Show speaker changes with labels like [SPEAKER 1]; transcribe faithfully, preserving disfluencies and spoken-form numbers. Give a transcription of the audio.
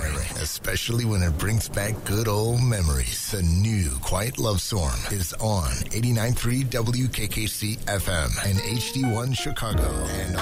[SPEAKER 1] inspiring, especially when it brings back good old memories. The new Quiet Love Storm is on eighty-nine point three W K K C F M and H D one Chicago and